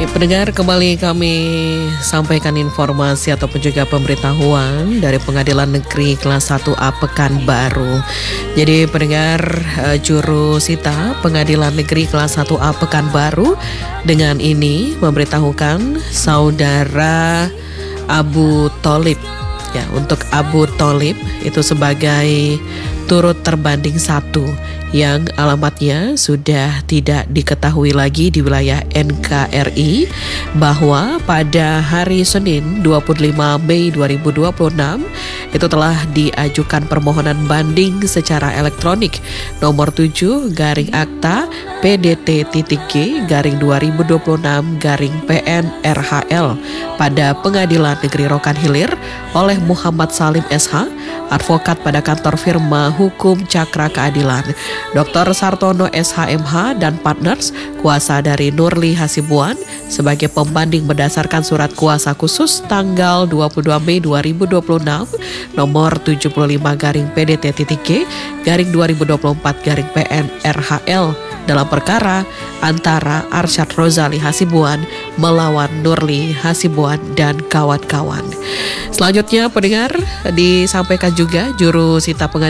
Ya, pendengar, kembali kami sampaikan informasi ataupun juga pemberitahuan dari Pengadilan Negeri Kelas 1A Pekanbaru. Jadi pendengar, juru sita Pengadilan Negeri Kelas 1A Pekanbaru dengan ini memberitahukan saudara Abu Tholib. Ya, untuk Abu Tholib itu sebagai turut terbanding 1 yang alamatnya sudah tidak diketahui lagi di wilayah NKRI, bahwa pada hari Senin 25 Mei 2026 itu telah diajukan permohonan banding secara elektronik nomor 7 garing akta PDT.G/2026 PN RHL pada Pengadilan Negeri Rokan Hilir oleh Muhammad Salim SH, advokat pada kantor firma Hukum Cakra Keadilan, Dr. Sartono SHMH dan partners, kuasa dari Nurli Hasibuan sebagai pembanding berdasarkan surat kuasa khusus tanggal 22 Mei 2026 nomor 75 PDT.G/2024 PN RHL dalam perkara antara Arsyad Rozali Hasibuan melawan Nurli Hasibuan dan kawan-kawan. Selanjutnya pendengar, disampaikan juga juru sita pengadilan